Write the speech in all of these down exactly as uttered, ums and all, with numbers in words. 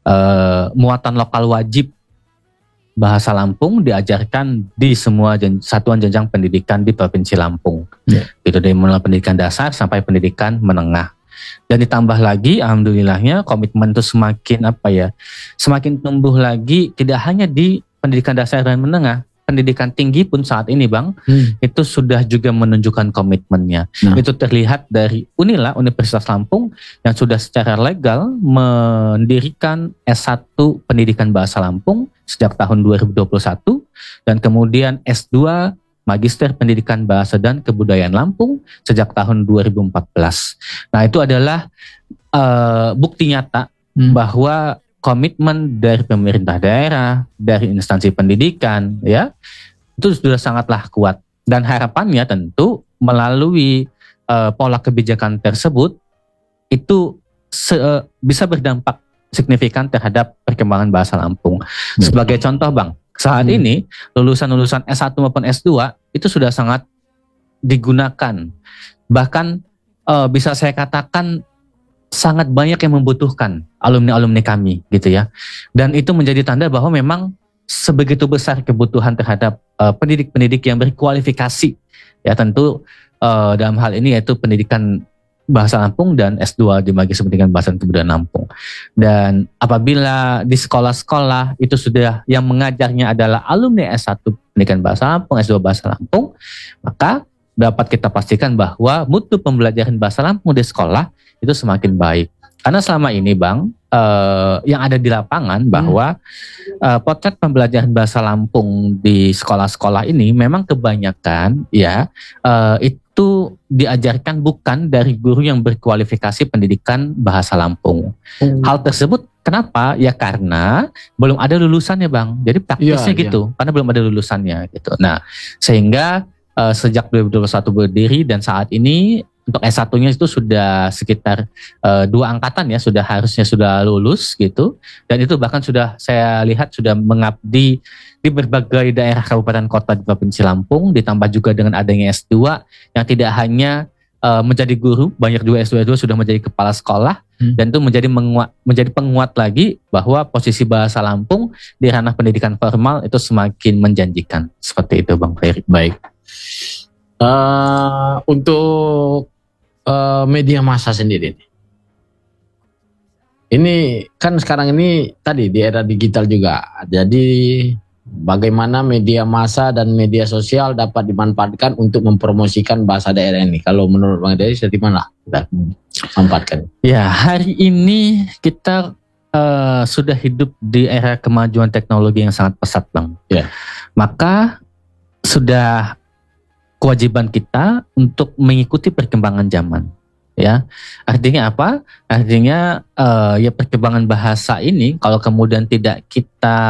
uh, muatan lokal wajib bahasa Lampung diajarkan di semua jen, satuan jenjang pendidikan di Provinsi Lampung. Yeah. Itu dari mulai pendidikan dasar sampai pendidikan menengah. Dan ditambah lagi, alhamdulillahnya komitmen itu semakin apa ya, semakin tumbuh lagi, tidak hanya di pendidikan dasar dan menengah, pendidikan tinggi pun saat ini Bang, hmm. itu sudah juga menunjukkan komitmennya. Nah. Itu terlihat dari Unila, Universitas Lampung, yang sudah secara legal mendirikan S satu Pendidikan Bahasa Lampung sejak tahun dua ribu dua puluh satu, dan kemudian S dua Magister Pendidikan Bahasa dan Kebudayaan Lampung sejak tahun dua ribu empat belas. Nah, itu adalah uh, bukti nyata hmm. bahwa komitmen dari pemerintah daerah, dari instansi pendidikan, ya, itu sudah sangatlah kuat. Dan harapannya tentu melalui uh, pola kebijakan tersebut, itu se- uh, bisa berdampak signifikan terhadap perkembangan bahasa Lampung. Hmm. Sebagai contoh Bang, saat hmm. ini lulusan-lulusan S satu maupun S dua itu sudah sangat digunakan. Bahkan uh, bisa saya katakan sangat banyak yang membutuhkan alumni-alumni kami gitu ya. Dan itu menjadi tanda bahwa memang sebegitu besar kebutuhan terhadap uh, pendidik-pendidik yang berkualifikasi. Ya tentu uh, dalam hal ini yaitu pendidikan Bahasa Lampung dan S dua di Magister Pendidikan Bahasa dan Kebudayaan Lampung. Dan apabila di sekolah-sekolah itu sudah yang mengajarnya adalah alumni S satu Pendidikan Bahasa Lampung, S dua Bahasa Lampung, maka dapat kita pastikan bahwa mutu pembelajaran Bahasa Lampung di sekolah itu semakin baik. Karena selama ini Bang, eh, yang ada di lapangan bahwa hmm. eh, potret pembelajaran Bahasa Lampung di sekolah-sekolah ini memang kebanyakan ya eh, itu itu diajarkan bukan dari guru yang berkualifikasi pendidikan Bahasa Lampung. Hmm. Hal tersebut kenapa? Ya karena belum ada lulusannya Bang. Jadi praktisnya ya, gitu, ya. Karena belum ada lulusannya gitu. Nah, sehingga uh, sejak dua ribu dua puluh satu berdiri dan saat ini untuk S satu-nya itu sudah sekitar uh, dua angkatan ya, sudah harusnya sudah lulus gitu. Dan itu bahkan sudah saya lihat sudah mengabdi di berbagai daerah kabupaten kota di Provinsi Lampung, ditambah juga dengan adanya S dua yang tidak hanya uh, menjadi guru, banyak juga S dua S dua sudah menjadi kepala sekolah, hmm. dan itu menjadi menguat, menjadi penguat lagi bahwa posisi Bahasa Lampung di ranah pendidikan formal itu semakin menjanjikan. Seperti itu Bang Ferry. Baik. Uh, untuk uh, media massa sendiri, ini kan sekarang ini tadi di era digital juga, jadi bagaimana media massa dan media sosial dapat dimanfaatkan untuk mempromosikan bahasa daerah ini? Kalau menurut Bang Dery, di mana kita manfaatkan? Ya, hari ini kita uh, sudah hidup di era kemajuan teknologi yang sangat pesat Bang. Ya. Maka sudah kewajiban kita untuk mengikuti perkembangan zaman. Ya, artinya apa? Artinya uh, ya perkembangan bahasa ini kalau kemudian tidak kita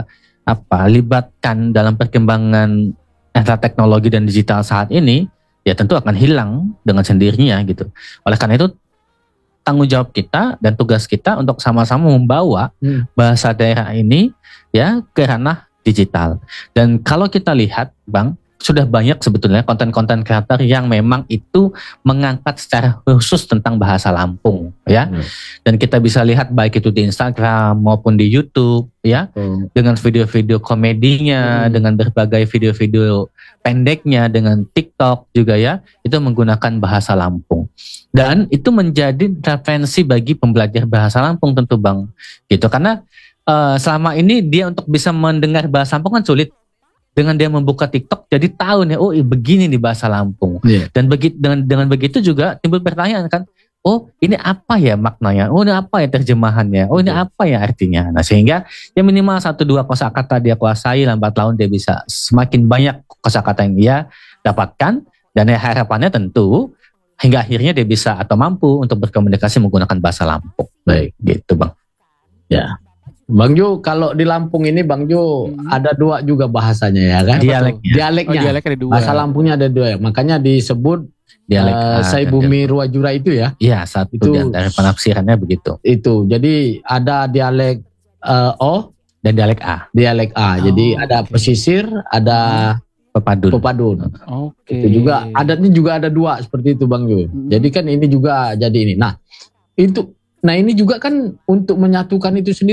apa libatkan dalam perkembangan era teknologi dan digital saat ini, ya tentu akan hilang dengan sendirinya gitu. Oleh karena itu tanggung jawab kita dan tugas kita untuk sama-sama membawa hmm. bahasa daerah ini ya ke ranah digital. Dan kalau kita lihat Bang, sudah banyak sebetulnya konten-konten kreator yang memang itu mengangkat secara khusus tentang bahasa Lampung ya. Hmm. Dan kita bisa lihat baik itu di Instagram maupun di YouTube ya. Hmm. Dengan video-video komedinya, hmm. dengan berbagai video-video pendeknya, dengan TikTok juga ya, itu menggunakan bahasa Lampung. Dan itu menjadi referensi bagi pembelajar bahasa Lampung tentu Bang. Gitu karena uh, selama ini dia untuk bisa mendengar bahasa Lampung kan sulit. Dengan dia membuka TikTok jadi tahu nih, oh begini di bahasa Lampung. Yeah. Dan begitu dengan dengan begitu juga timbul pertanyaan kan, oh ini apa ya maknanya? Oh ini apa ya terjemahannya? Oh ini yeah. apa ya artinya? Nah sehingga ya minimal satu dua kosakata dia kuasai, lambat laun dia bisa semakin banyak kosakata yang dia dapatkan, dan ya harapannya tentu hingga akhirnya dia bisa atau mampu untuk berkomunikasi menggunakan bahasa Lampung. Baik, gitu Bang. Ya. Bang Jo, kalau di Lampung ini Bang Jo hmm. ada dua juga bahasanya ya kan? Dialeknya. Dialeknya. Oh, dialek ada dua. Bahasa Lampungnya ada dua ya. Makanya disebut dialek uh, Sai Bumi Ruwajura itu ya. Iya, satu itu, di antara penafsirannya begitu. Itu. Jadi ada dialek uh, O dan dialek A. Dialek A. Oh, jadi okay. ada pesisir, ada pepadun. Pepadun. Oke. Okay. Itu juga adatnya juga ada dua seperti itu Bang Jo. Hmm. Jadi kan ini juga jadi ini. Nah, itu nah ini juga kan untuk menyatukan itu sendiri.